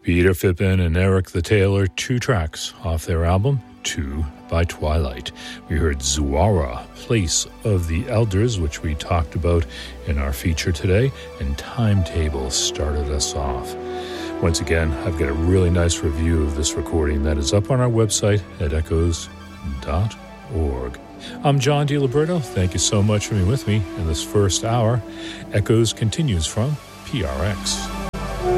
Peter Fippen and Eric the Tailor, 2 tracks off their album, 2 by Twilight. We heard Zuara, Place of the Elders, which we talked about in our feature today, and Timetable started us off. Once again, I've got a really nice review of this recording that is up on our website at echoes.org. I'm John DiLiberto. Thank you so much for being with me in this first hour. Echoes continues from PRX.